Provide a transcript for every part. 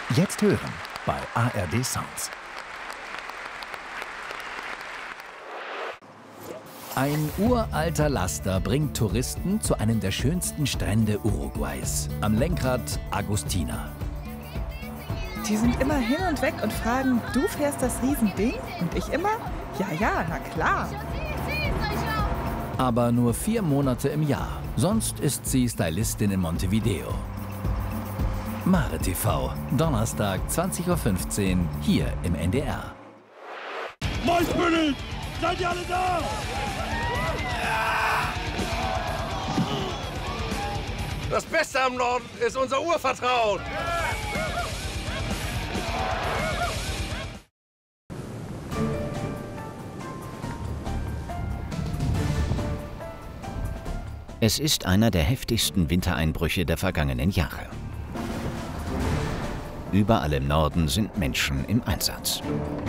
Jetzt hören bei ARD Sounds. Ein uralter Laster bringt Touristen zu einem der schönsten Strände Uruguays. Am Lenkrad Agustina. Die sind immer hin und weg und fragen, du fährst das Riesending? Und ich immer, ja, na klar. Aber nur 4 Monate im Jahr. Sonst ist sie Stylistin in Montevideo. Mare TV, Donnerstag 20:15 Uhr, hier im NDR. Maisbündel! Seid ihr alle da? Das Beste am Norden ist unser Urvertrauen. Es ist einer der heftigsten Wintereinbrüche der vergangenen Jahre. Überall im Norden sind Menschen im Einsatz.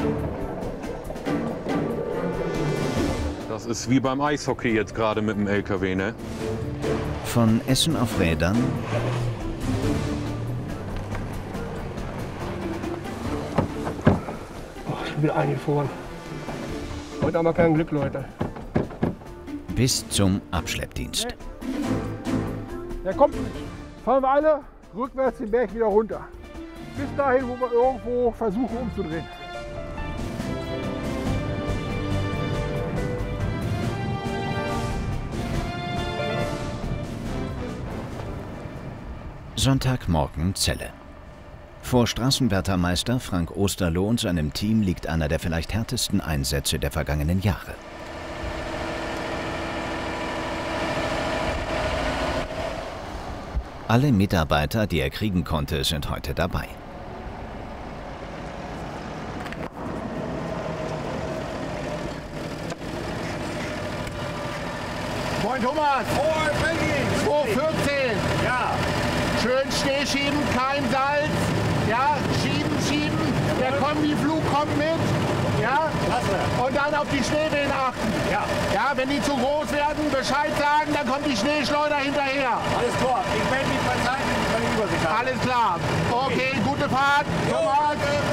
Das ist wie beim Eishockey jetzt gerade mit dem LKW, ne? Von Essen auf Rädern Ich bin eingefroren. Heute haben wir kein Glück, Leute. bis zum Abschleppdienst. Der kommt nicht. Fahren wir alle rückwärts den Berg wieder runter. Bis dahin, wo wir irgendwo versuchen umzudrehen. Sonntagmorgen Celle. Vor Straßenwärtermeister Frank Osterloh und seinem Team liegt einer der vielleicht härtesten Einsätze der vergangenen Jahre. Alle Mitarbeiter, die er kriegen konnte, sind heute dabei. Moin Thomas! Moin Peggy! 214! Ja! Schön Schnee schieben, kein Salz. Ja, schieben. Der Kombiflug kommt mit. Ja, Klasse! und dann auf die Schneewehen achten. Ja! Ja, wenn die zu groß werden, Bescheid sagen, dann kommt die Schneeschleuder hinterher. Alles klar! Ich melde mich bei Zeit, wenn ich Übersicht habe. Alles klar. Okay, gute Fahrt. Thomas.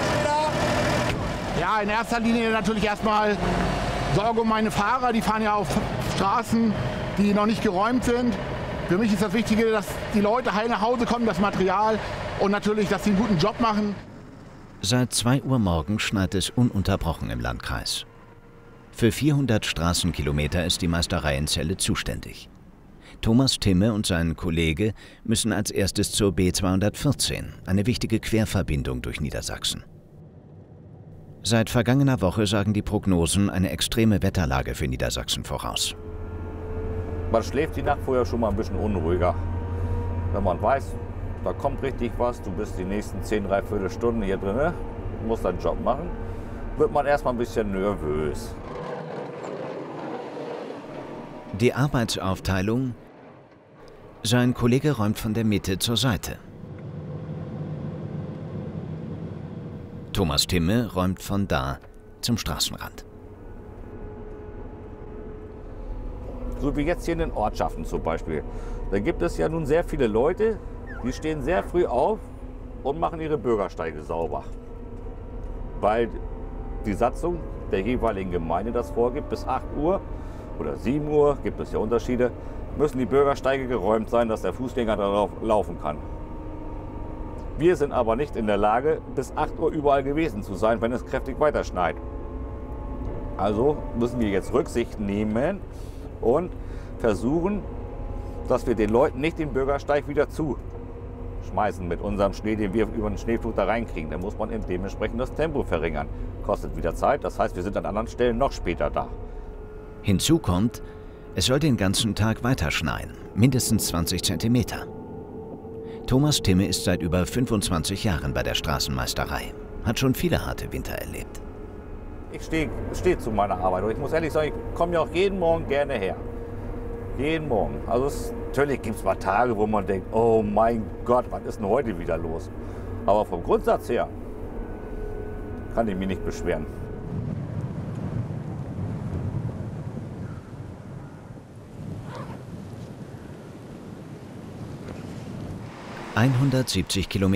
Ja, in erster Linie natürlich erstmal Sorge um meine Fahrer. Die fahren ja auf Straßen, die noch nicht geräumt sind. Für mich ist das Wichtige, dass die Leute heil nach Hause kommen, das Material und natürlich, dass sie einen guten Job machen. Seit 2 Uhr morgens schneit es ununterbrochen im Landkreis. Für 400 Straßenkilometer ist die Meisterei in Celle zuständig. Thomas Timme und sein Kollege müssen als erstes zur B214, eine wichtige Querverbindung durch Niedersachsen. Seit vergangener Woche sagen die Prognosen eine extreme Wetterlage für Niedersachsen voraus. Man schläft die Nacht vorher schon mal ein bisschen unruhiger. Wenn man weiß, da kommt richtig was, du bist die nächsten 10-3/4 Stunden hier drin, musst deinen Job machen, wird man erstmal ein bisschen nervös. Die Arbeitsaufteilung: Sein Kollege räumt von der Mitte zur Seite. Thomas Timme räumt von da zum Straßenrand. So wie jetzt hier in den Ortschaften zum Beispiel. Da gibt es ja nun sehr viele Leute, die stehen sehr früh auf und machen ihre Bürgersteige sauber. Weil die Satzung der jeweiligen Gemeinde das vorgibt, bis 8 Uhr oder 7 Uhr, gibt es ja Unterschiede, müssen die Bürgersteige geräumt sein, dass der Fußgänger darauf laufen kann. Wir sind aber nicht in der Lage, bis 8 Uhr überall gewesen zu sein, wenn es kräftig weiter schneit. Also müssen wir jetzt Rücksicht nehmen und versuchen, dass wir den Leuten nicht den Bürgersteig wieder zuschmeißen mit unserem Schnee, den wir über den Schneeflug da reinkriegen. Da muss man eben dementsprechend das Tempo verringern. Kostet wieder Zeit, das heißt, wir sind an anderen Stellen noch später da. Hinzu kommt, es soll den ganzen Tag weiter schneien, mindestens 20 Zentimeter. Thomas Timme ist seit über 25 Jahren bei der Straßenmeisterei, hat schon viele harte Winter erlebt. Ich stehe zu meiner Arbeit und ich muss ehrlich sagen, ich komme ja auch jeden Morgen gerne her. Jeden Morgen. Also natürlich gibt es mal Tage, wo man denkt, oh mein Gott, was ist denn heute wieder los? Aber vom Grundsatz her kann ich mich nicht beschweren. ...170 Kilometer